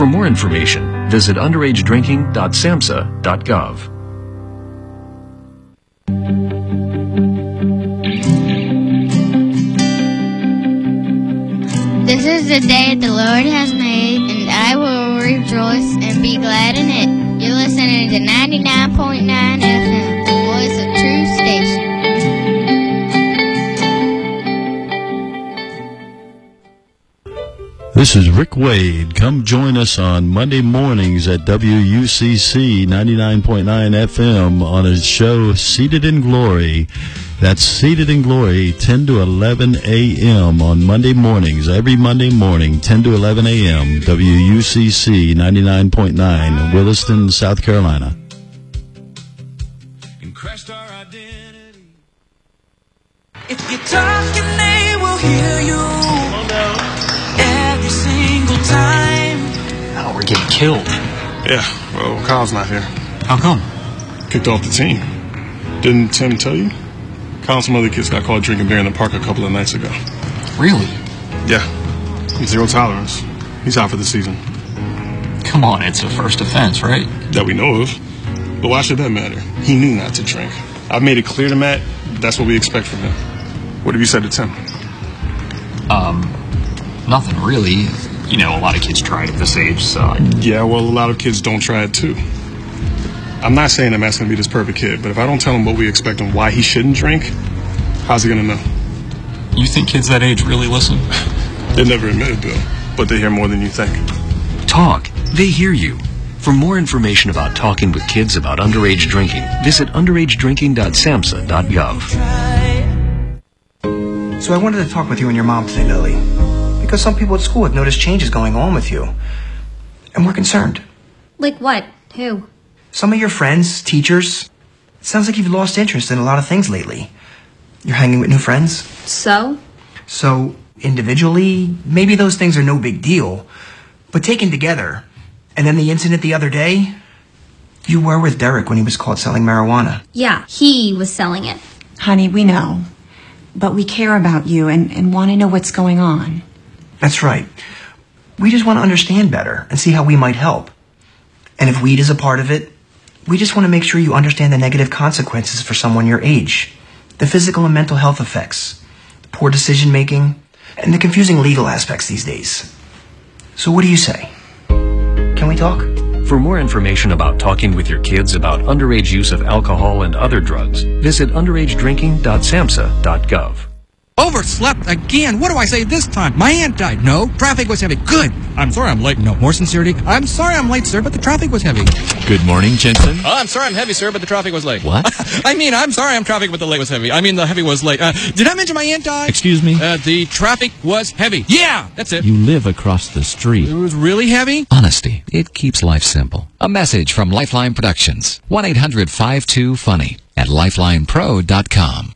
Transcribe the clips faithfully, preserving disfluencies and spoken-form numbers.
For more information, visit underage drinking dot samhsa dot gov. This is the day the Lord has made, and I will rejoice and be glad in it. You're listening to ninety-nine point nine F M, the voice of true station. This is Rick Wade. Come join us on Monday mornings at W U C C ninety-nine point nine F M on a show Seated in Glory. That's Seated in Glory, ten to eleven a.m. on Monday mornings, every Monday morning, ten to eleven a.m., W U C C ninety-nine point nine, Williston, South Carolina. And crashed our identity. If you talk, and they will hear you every single time. Oh, we're getting killed. Yeah, well, Kyle's not here. How come? Kicked off the team. Didn't Tim tell you? Kyle and some other kids got caught drinking beer in the park a couple of nights ago. Really? Yeah. Zero tolerance. He's out for the season. Come on, it's a first offense, right? That we know of. But why should that matter? He knew not to drink. I've made it clear to Matt that's what we expect from him. What have you said to Tim? Um, nothing really. You know, a lot of kids try it at this age, so... I... Yeah, well, a lot of kids don't try it, too. I'm not saying that Matt's going to be this perfect kid, but if I don't tell him what we expect and why he shouldn't drink, how's he going to know? You think kids that age really listen? They never admit it, Bill, but they hear more than you think. Talk. They hear you. For more information about talking with kids about underage drinking, visit underage drinking dot samhsa dot gov. So I wanted to talk with you and your mom today, Lily, because some people at school have noticed changes going on with you, and we're concerned. Like what? Who? Some of your friends, teachers. It sounds like you've lost interest in a lot of things lately. You're hanging with new friends. So? So, individually, maybe those things are no big deal. But taken together, and then the incident the other day, you were with Derek when he was caught selling marijuana. Yeah, he was selling it. Honey, we know. But we care about you and, and want to know what's going on. That's right. We just want to understand better and see how we might help. And if weed is a part of it, we just want to make sure you understand the negative consequences for someone your age, the physical and mental health effects, the poor decision-making, and the confusing legal aspects these days. So what do you say? Can we talk? For more information about talking with your kids about underage use of alcohol and other drugs, visit underage drinking dot samhsa dot gov. Overslept again. What do I say this time? My aunt died. No, traffic was heavy. Good. I'm sorry I'm late. No, more sincerity. I'm sorry I'm late, sir, but the traffic was heavy. Good morning, Jensen. Oh, I'm sorry I'm heavy, sir, but the traffic was late. What? I mean, I'm sorry I'm traffic, but the late was heavy. I mean, the heavy was late. Uh, did I mention my aunt died? Excuse me? Uh, the traffic was heavy. Yeah, that's it. You live across the street. It was really heavy? Honesty. It keeps life simple. A message from Lifeline Productions. one eight hundred five two funny at lifeline pro dot com.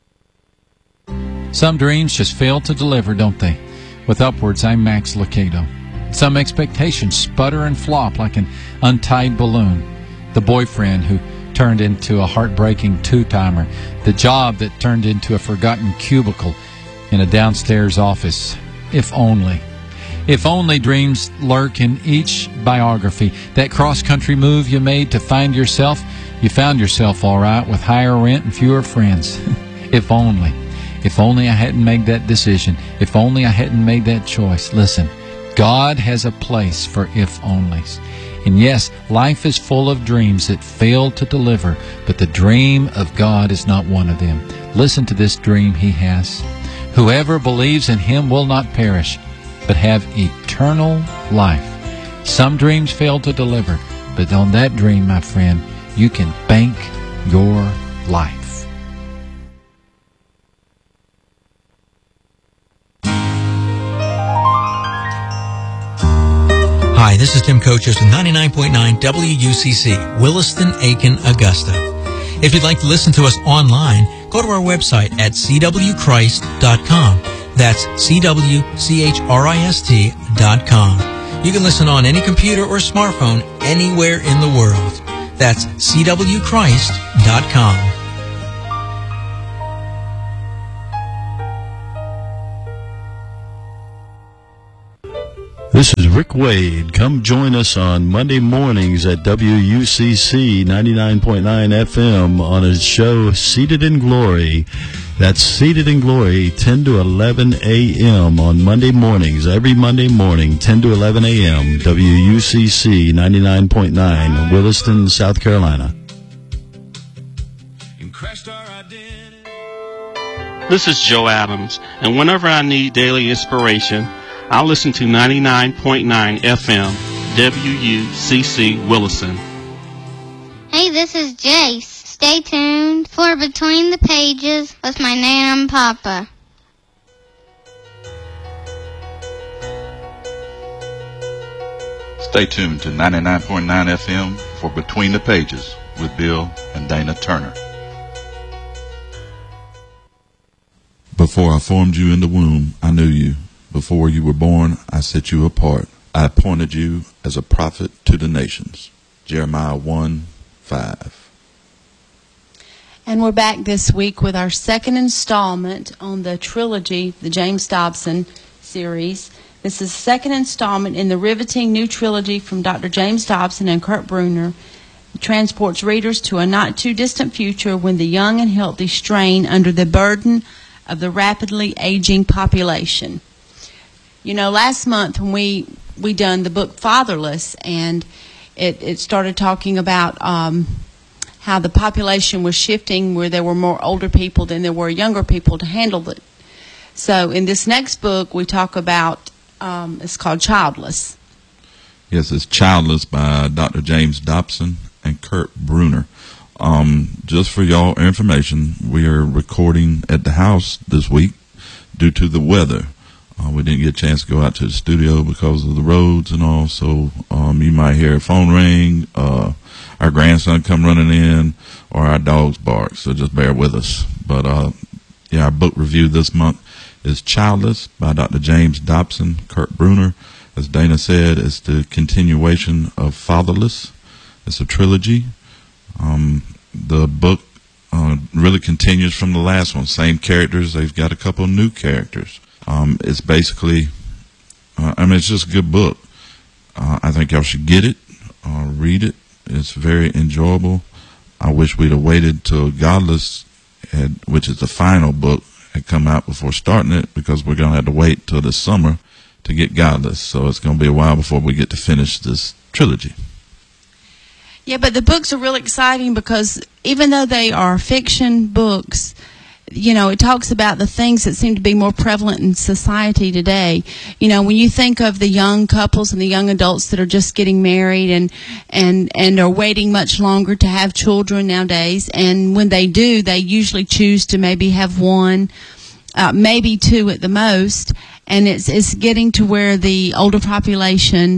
Some dreams just fail to deliver, don't they? With Upwards, I'm Max Lucado. Some expectations sputter and flop like an untied balloon. The boyfriend who turned into a heartbreaking two-timer. The job that turned into a forgotten cubicle in a downstairs office. If only. If only dreams lurk in each biography. That cross-country move you made to find yourself, you found yourself all right with higher rent and fewer friends. If only. If only I hadn't made that decision. If only I hadn't made that choice. Listen, God has a place for if-onlys. And yes, life is full of dreams that fail to deliver, but the dream of God is not one of them. Listen to this dream He has. Whoever believes in Him will not perish, but have eternal life. Some dreams fail to deliver, but on that dream, my friend, you can bank your life. Hi, this is Tim Coaches with ninety-nine point nine W U C C, Williston, Aiken, Augusta. If you'd like to listen to us online, go to our website at c w christ dot com. That's c w c h r i s t dot com. You can listen on any computer or smartphone anywhere in the world. That's c w christ dot com. This is Rick Wade. Come join us on Monday mornings at W U C C ninety-nine point nine F M on his show Seated in Glory. That's Seated in Glory, ten to eleven A M on Monday mornings. Every Monday morning, ten to eleven A M W U C C ninety-nine point nine, Williston, South Carolina. This is Joe Adams, and whenever I need daily inspiration, I'll listen to ninety-nine point nine F M, W U C C Williston. Hey, this is Jace. Stay tuned for Between the Pages with my Nana and Papa. Stay tuned to ninety-nine point nine F M for Between the Pages with Bill and Dana Turner. Before I formed you in the womb, I knew you. Before you were born, I set you apart. I appointed you as a prophet to the nations. Jeremiah one five. And we're back this week with our second installment on the trilogy, the James Dobson series. This is the second installment in the riveting new trilogy from Doctor James Dobson and Kurt Bruner. It transports readers to a not-too-distant future when the young and healthy strain under the burden of the rapidly aging population. You know, last month when we we done the book Fatherless, and it, it started talking about um, how the population was shifting, where there were more older people than there were younger people to handle it. So in this next book, we talk about, um, it's called Childless. Yes, it's Childless by Doctor James Dobson and Kurt Bruner. Um, just for y'all information, we are recording at the house this week due to the weather. Uh, we didn't get a chance to go out to the studio because of the roads and all, so um, you might hear a phone ring, uh, our grandson come running in, or our dogs bark, so just bear with us. But, uh, yeah, our book review this month is Childless by Doctor James Dobson, Kurt Bruner. As Dana said, it's the continuation of Fatherless. It's a trilogy. Um, the book uh, really continues from the last one. Same characters. They've got a couple of new characters. Um, it's basically, uh, I mean, it's just a good book. Uh, I think y'all should get it, uh, read it. It's very enjoyable. I wish we'd have waited till Godless, had, which is the final book, had come out before starting it, because we're going to have to wait till the summer to get Godless. So it's going to be a while before we get to finish this trilogy. Yeah, but the books are really exciting because even though they are fiction books, you know, it talks about the things that seem to be more prevalent in society today. You know, when you think of the young couples and the young adults that are just getting married and and and are waiting much longer to have children nowadays, and when they do, they usually choose to maybe have one, uh, maybe two at the most, and it's it's getting to where the older population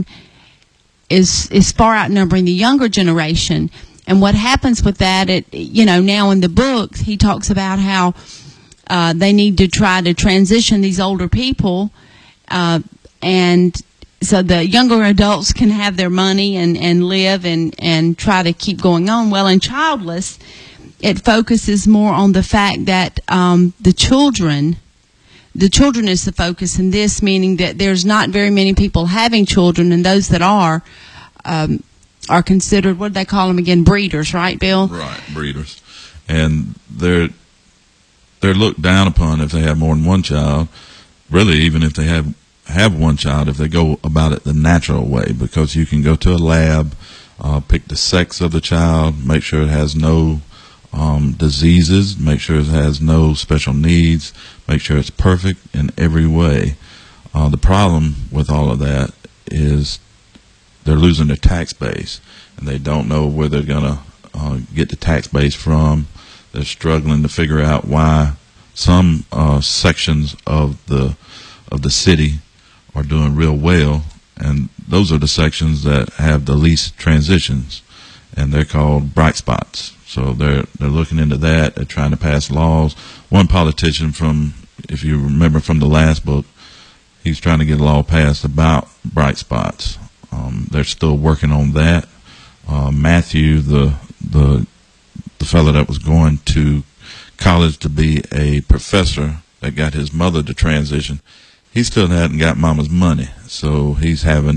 is is far outnumbering the younger generation. And what happens with that, it, you know, now in the book, he talks about how uh, they need to try to transition these older people, uh, and so the younger adults can have their money and, and live and, and try to keep going on. Well, in Childless, it focuses more on the fact that um, the children, the children is the focus in this, meaning that there's not very many people having children, and those that are, um, are considered, what do they call them again, breeders, right, Bill? Right, breeders. And they're they're looked down upon if they have more than one child. Really, even if they have, have one child, if they go about it the natural way, because you can go to a lab, uh, pick the sex of the child, make sure it has no um, diseases, make sure it has no special needs, make sure it's perfect in every way. Uh, the problem with all of that is they're losing their tax base, and they don't know where they're going to uh, get the tax base from. They're struggling to figure out why some uh, sections of the of the city are doing real well, and those are the sections that have the least transitions, and they're called bright spots. So they're they're looking into that. They're trying to pass laws. One politician from, if you remember from the last book, he's trying to get a law passed about bright spots. Um, they're still working on that. Uh, Matthew, the the the fellow that was going to college to be a professor, that got his mother to transition, he still hadn't got Mama's money, so he's having